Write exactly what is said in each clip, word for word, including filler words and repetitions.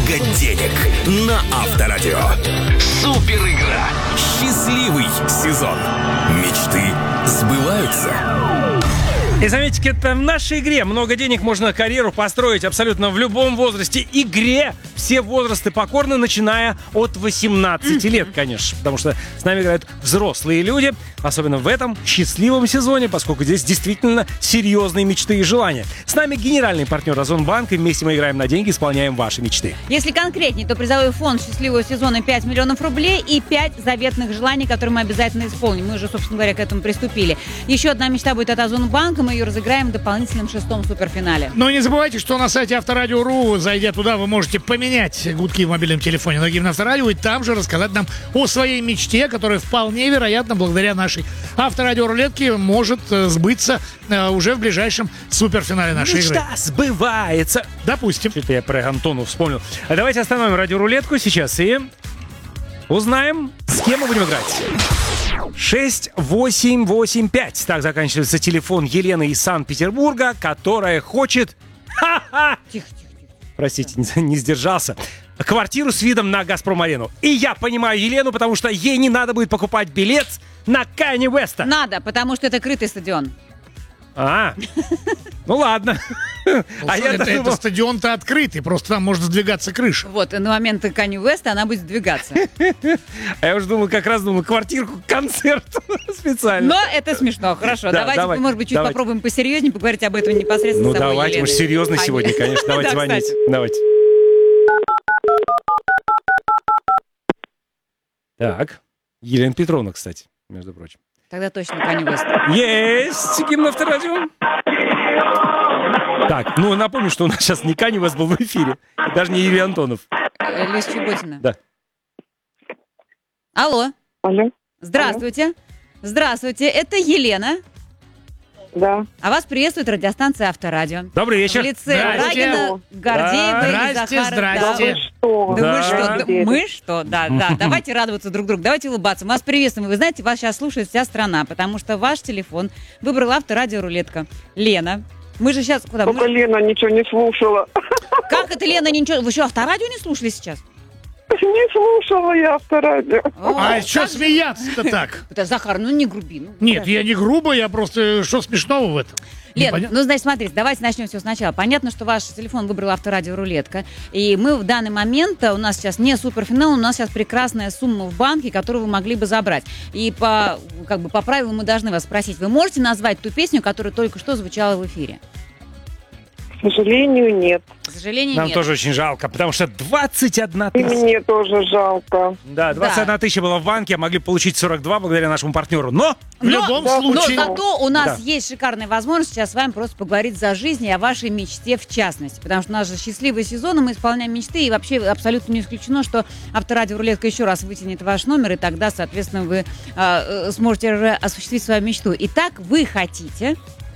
много денег на Авторадио. Супер игра. Счастливый сезон. Мечты сбываются. И заметьте, это в нашей игре много денег, можно карьеру построить абсолютно в любом возрасте. Игре все возрасты покорны, начиная от восемнадцати лет, конечно. Потому что с нами играют взрослые люди, особенно в этом счастливом сезоне, поскольку здесь действительно серьезные мечты и желания. С нами генеральный партнер Озонбанк, и вместе мы играем на деньги, исполняем ваши мечты. Если конкретнее, то призовой фонд счастливого сезона пять миллионов рублей и пять заветных желаний, которые мы обязательно исполним. Мы уже, собственно говоря, к этому приступили. Еще одна мечта будет от Озонбанка. Мы ее разыграем в дополнительном шестом суперфинале. Но не забывайте, что на сайте Авторадио точка ру, зайдя туда, вы можете поменять гудки в мобильном телефоне на гимн Авторадио и там же рассказать нам о своей мечте, которая вполне вероятно, благодаря нашей Авторадио рулетке, может э, сбыться э, уже в ближайшем суперфинале нашей Мечта игры. сбывается. Допустим. Что-то я про Антону вспомнил. А давайте остановим радиорулетку сейчас и узнаем, с кем мы будем играть. шесть восемь восемь пять. Так заканчивается телефон Елены из Санкт-Петербурга, которая хочет... Ха-ха! Тихо, тихо, тихо. Простите, не, не сдержался. Квартиру с видом на Газпром-арену. И я понимаю Елену, потому что ей не надо будет покупать билет на Канье Уэста. Надо, потому что это крытый стадион. А, ну ладно. А я это, думал- это стадион-то открытый, просто там может сдвигаться крыша. Вот, и на момент Канье Уэста она будет сдвигаться. А я уже думал, как раз думал, квартирку, концерт специально. Но это смешно, хорошо. Да, Давайте, давай, может быть, чуть давайте. попробуем посерьезнее поговорить об этом непосредственно Ну с самой давайте, Еленой. уж серьезно А, сегодня, нет. конечно. Давайте Да, звонить. кстати. Давайте. Так. Елена Петровна, кстати, между прочим. Тогда точно Канье Уэст. Есть гимн Авторадио. Так, ну напомню, что у нас сейчас не Канье Уэст был в эфире. И даже не Юрий Антонов. Э, Люся Чеботина. Да. Алло. Алло, Здравствуйте. Здравствуйте, это Елена. да. А вас приветствует радиостанция Авторадио. Добрый В вечер. лице Здрасте. Рагина, Гордеева и Здрасте, Захара. здрасте. Да. Что? Да, Да. мы что? Да, Теперь. мы что? Да, да. Давайте радоваться друг другу, давайте улыбаться. Мы вас приветствуем. Вы знаете, вас сейчас слушает вся страна, потому что ваш телефон выбрала Авторадио рулетка. Лена. Мы же сейчас куда? Только Мы- Лена ничего не слушала. Как это, Лена, ничего? Вы что, Авторадио не слушали сейчас? Не слушала я Авторадио. О, А что как же- смеяться-то так? Это, Захар, ну не груби. Ну, Нет, да. я не грубо, я просто... Что смешного в этом? Лен, Непонятно. ну, значит, смотрите, давайте начнем все сначала. Понятно, что ваш телефон выбрал Авторадио рулетка. И мы в данный момент, у нас сейчас не суперфинал, у нас сейчас прекрасная сумма в банке, которую вы могли бы забрать. И по, как бы, по правилам мы должны вас спросить, вы можете назвать ту песню, которая только что звучала в эфире? К сожалению, нет. К сожалению, Нам нет. тоже очень жалко, потому что двадцать одна И тысяча. мне тоже жалко. Да, двадцать одна тысяча была в банке, а могли получить сорок два благодаря нашему партнеру. Но В любом но, случае... Но зато у нас Да. есть шикарная возможность сейчас с вами просто поговорить за жизнь и о вашей мечте в частности. Потому что у нас же счастливый сезон, и мы исполняем мечты, и вообще абсолютно не исключено, что Авторадио рулетка еще раз вытянет ваш номер, и тогда, соответственно, вы э, э, сможете уже осуществить свою мечту. Итак, вы хотите...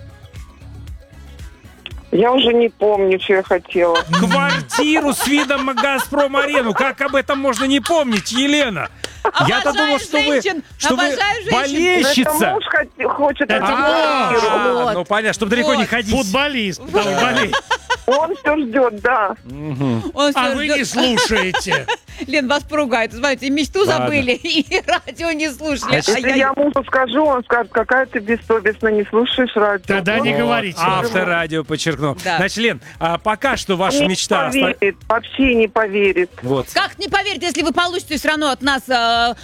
Я уже не помню, что я хотела. квартиру с видом на Газпром-арену. Как об этом можно не помнить, Елена? Я-то Обожаю думал, что вы, женщин, что вы обожаю женщин. болельщица. Это муж хот- хочет Это эту муж. квартиру. А, Вот. ну понятно, чтобы далеко Вот. не ходить. Футболист. футболист. Он все ждет, да. Он А всё вы ждёт. не слушаете. Лен, вас поругают. Смотрите, и мечту Ладно. забыли, и радио не слушали. Значит, А Если я мужу скажу, он скажет, какая ты бессовестная, не слушаешь радио. Тогда не Вот, говорите. Авторадио подчеркну. Да. Значит, Лен, а пока что ваша Не мечта... оста- поверит, вообще не поверит. Вот. Как не поверите, если вы получите все равно от нас э,